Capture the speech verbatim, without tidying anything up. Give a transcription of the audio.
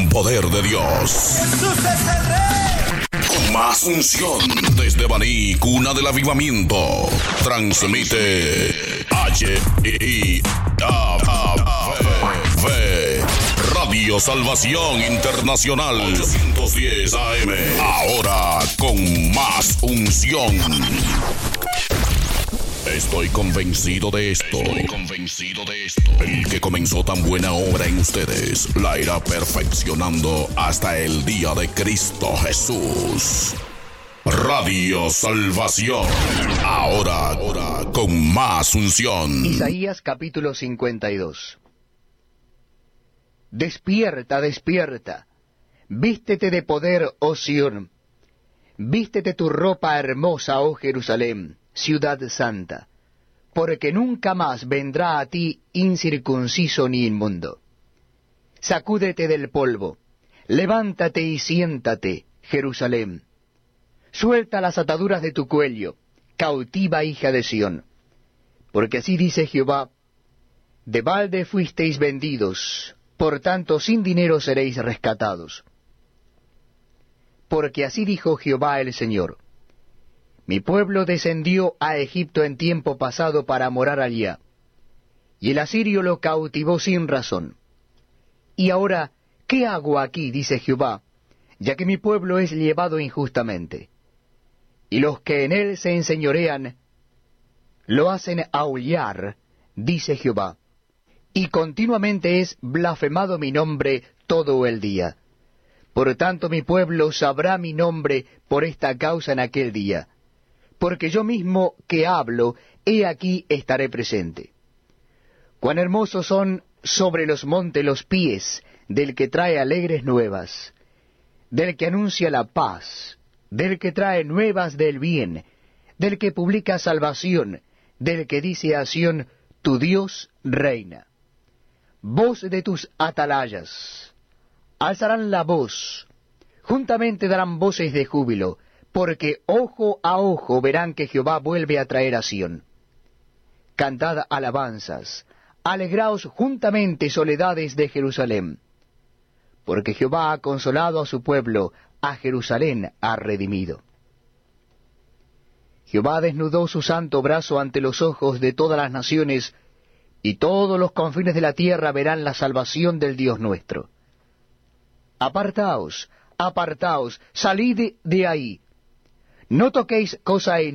poder de Dios. Jesús es el Rey. Con más unción desde Baní, cuna del avivamiento. Transmite H I A V Radio Salvación Internacional ochocientos diez A M. Ahora con más unción. Estoy convencido de esto. Estoy convencido de esto. El que comenzó tan buena obra en ustedes la irá perfeccionando hasta el día de Cristo Jesús. Radio Salvación. Ahora, ahora con más unción. Isaías capítulo cincuenta y dos. Despierta, despierta. Vístete de poder, oh Sión. Vístete tu ropa hermosa, oh Jerusalén, ciudad santa, porque nunca más vendrá a ti incircunciso ni inmundo. Sacúdete del polvo, levántate y siéntate, Jerusalén. Suelta las ataduras de tu cuello, cautiva hija de Sión. Porque así dice Jehová: de balde fuisteis vendidos, por tanto sin dinero seréis rescatados. Porque así dijo Jehová el Señor: mi pueblo descendió a Egipto en tiempo pasado para morar allá, y el asirio lo cautivó sin razón. Y ahora, ¿qué hago aquí? Dice Jehová, ya que mi pueblo es llevado injustamente. Y los que en él se enseñorean, lo hacen aullar, dice Jehová, y continuamente es blasfemado mi nombre todo el día. Por tanto mi pueblo sabrá mi nombre por esta causa en aquel día. Porque yo mismo que hablo, he aquí estaré presente. Cuán hermosos son sobre los montes los pies del que trae alegres nuevas, del que anuncia la paz, del que trae nuevas del bien, del que publica salvación, del que dice a Sión: tu Dios reina. Voz de tus atalayas. Alzarán la voz, juntamente darán voces de júbilo, porque ojo a ojo verán que Jehová vuelve a traer a Sión. Cantad alabanzas, alegraos juntamente, soledades de Jerusalén, porque Jehová ha consolado a su pueblo, a Jerusalén ha redimido. Jehová desnudó su santo brazo ante los ojos de todas las naciones, y todos los confines de la tierra verán la salvación del Dios nuestro. Apartaos, apartaos, salid de ahí. No toquéis cosa